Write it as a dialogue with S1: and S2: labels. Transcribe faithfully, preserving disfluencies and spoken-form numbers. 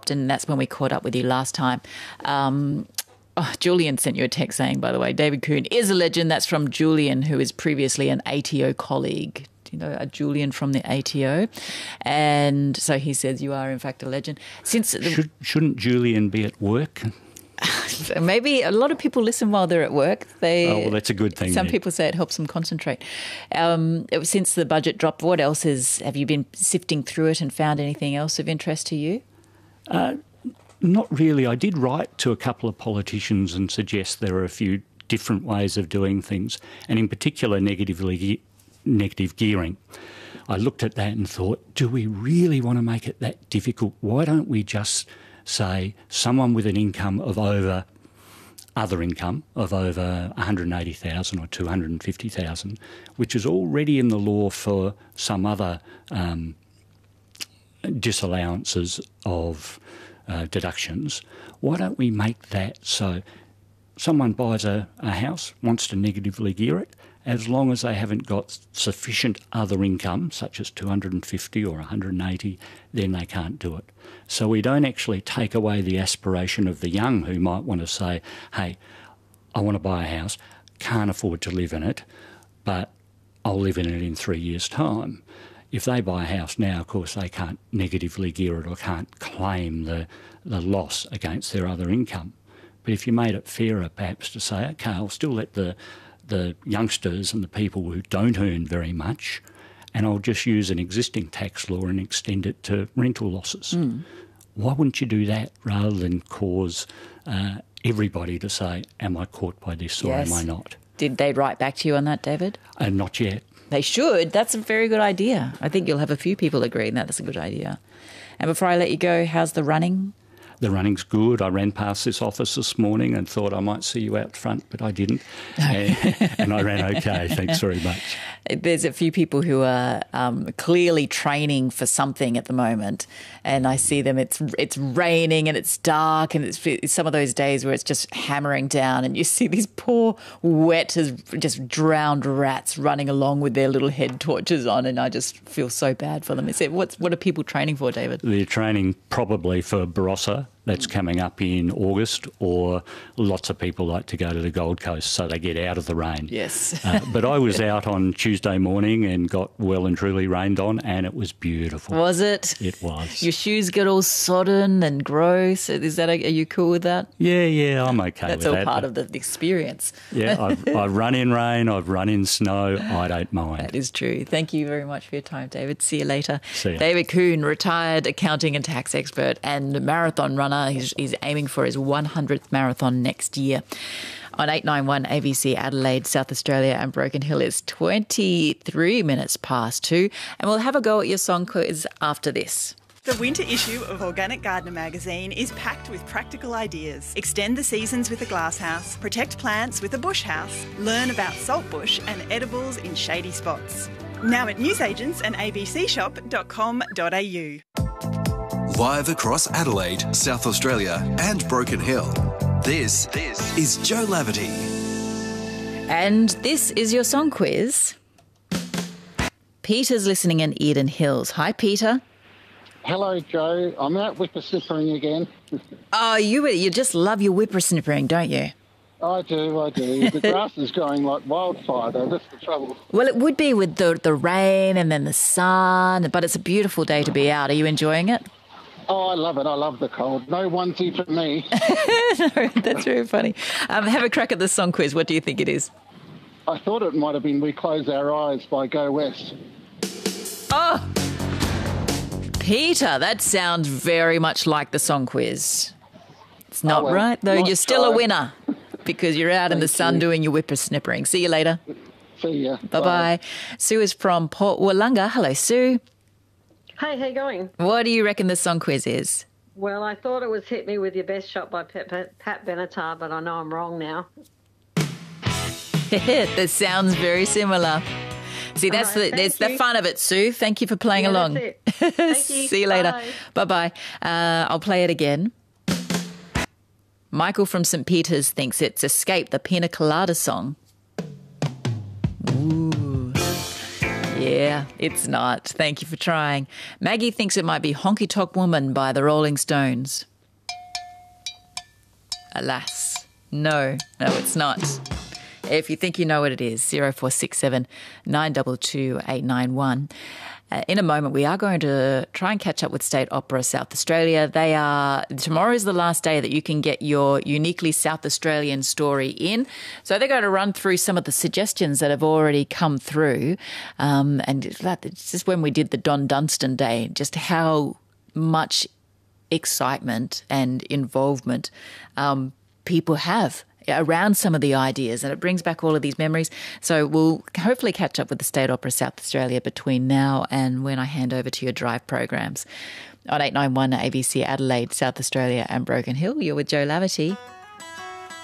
S1: dropped, and that's when we caught up with you last time. Um, oh, Julian sent you a text saying, by the way, David Coon is a legend. That's from Julian, who is previously an A T O colleague. Do you know a Julian from the A T O? And so he says you are, in fact, a legend. Since the,
S2: Should, shouldn't Julian be at work?
S1: Maybe a lot of people listen while they're at work. They,
S2: oh, well, that's a good thing.
S1: Some
S2: yeah.
S1: people say it helps them concentrate. Um, since the budget dropped, what else is, have you been sifting through it and found anything else of interest to you?
S2: Uh, not really. I did write to a couple of politicians and suggest there are a few different ways of doing things, and in particular negatively, negative gearing. I looked at that and thought, do we really want to make it that difficult? Why don't we just say someone with an income of over, other income of over one hundred eighty thousand dollars or two hundred fifty thousand dollars, which is already in the law for some other um, disallowances of uh, deductions. Why don't we make that so someone buys a, a house, wants to negatively gear it, as long as they haven't got sufficient other income, such as two hundred fifty or one hundred eighty, then they can't do it. So we don't actually take away the aspiration of the young who might want to say, hey, I want to buy a house, can't afford to live in it, but I'll live in it in three years' time. If they buy a house now, of course, they can't negatively gear it or can't claim the, the loss against their other income. But if you made it fairer, perhaps, to say, OK, I'll still let the the youngsters and the people who don't earn very much, and I'll just use an existing tax law and extend it to rental losses. Mm. Why wouldn't you do that rather than cause uh, everybody to say, am I caught by this or
S1: yes.
S2: am I not?
S1: Did they write back to you on that, David?
S2: Uh, not yet.
S1: They should. That's a very good idea. I think you'll have a few people agreeing that that's a good idea. And before I let you go, how's the running?
S2: The running's good. I ran past this office this morning and thought I might see you out front, but I didn't. and, and I ran okay. Thanks very much.
S1: There's a few people who are um, clearly training for something at the moment, and I see them. It's it's raining and it's dark, and it's, it's some of those days where it's just hammering down, and you see these poor, wet, as just drowned rats running along with their little head torches on, and I just feel so bad for them. Is it, what's, what are people training for, David?
S2: They're training probably for Barossa. That's coming up in August, or lots of people like to go to the Gold Coast so they get out of the rain.
S1: Yes.
S2: uh, but I was out on Tuesday morning and got well and truly rained on, and it was beautiful.
S1: Was it?
S2: It was.
S1: Your shoes get all sodden and gross. Is that? Are you cool with that?
S2: Yeah, yeah, I'm okay
S1: That's
S2: with
S1: all
S2: that.
S1: part of the experience.
S2: Yeah, I've, I've run in rain, I've run in snow, I don't mind.
S1: That is true. Thank you very much for your time, David. See you later.
S2: See you.
S1: David Coon, retired accounting and tax expert and marathon runner. He's, he's aiming for his one hundredth marathon next year. On eight ninety-one A B C Adelaide, South Australia and Broken Hill, is twenty-three minutes past two, and we'll have a go at your song quiz after this.
S3: The winter issue of Organic Gardener magazine is packed with practical ideas. Extend the seasons with a glasshouse, protect plants with a bush house, learn about saltbush and edibles in shady spots. Now at newsagents and a b c shop dot com dot a u.
S4: Live across Adelaide, South Australia and Broken Hill, this, this is Joe Laverty.
S1: And this is your song quiz. Peter's listening in Eden Hills. Hi, Peter.
S5: Hello, Joe. I'm out whippersnippering again.
S1: Oh, you you just love your whippersnippering, don't you?
S5: I do, I do. The grass is growing like wildfire, though. That's the trouble.
S1: Well, it would be with the, the rain and then the sun, but it's a beautiful day to be out. Are you enjoying it?
S5: Oh, I love it. I love the cold. No onesie for me.
S1: No, that's very funny. Um, have a crack at the song quiz. What do you think it is?
S5: I thought it might have been We Close Our Eyes by Go West.
S1: Oh! Peter, that sounds very much like the song quiz. It's not
S5: Oh, well,
S1: right, though.
S5: nice
S1: You're still a
S5: try.
S1: winner because you're out in the
S5: Thank
S1: sun
S5: you.
S1: doing your whippersnippering. See you later.
S5: See ya.
S1: Bye-bye. Sue is from Port Wollonga. Hello, Sue.
S6: Hey, how you going?
S1: What do you reckon the song quiz is?
S6: Well, I thought it was Hit Me With Your Best Shot by Pat, Pat, Pat Benatar, but I know I'm wrong now.
S1: That sounds very similar. See, that's
S6: All right,
S1: the there's
S6: thank
S1: the
S6: you.
S1: fun of it, Sue. Thank you for playing
S6: Yeah,
S1: along.
S6: that's it. Thank you.
S1: See you later.
S6: Bye.
S1: Bye-bye. Uh, I'll play it again. Michael from Saint Peters thinks it's Escape, the Pina Colada song. Ooh. Yeah, it's not. Thank you for trying. Maggie thinks it might be Honky Tonk Woman by the Rolling Stones. Alas, no, no, it's not. If you think you know what it is, zero four six seven nine two two eight nine one. Uh, in a moment, we are going to try and catch up with State Opera South Australia. They are tomorrow is the last day that you can get your uniquely South Australian story in. So they're going to run through some of the suggestions that have already come through. Um, and it's just when we did the Don Dunstan Day, just how much excitement and involvement um, people have around some of the ideas, and it brings back all of these memories. So we'll hopefully catch up with the State Opera South Australia between now and when I hand over to your drive programs. On eight nine one A B C Adelaide, South Australia and Broken Hill, you're with Jo Laverty.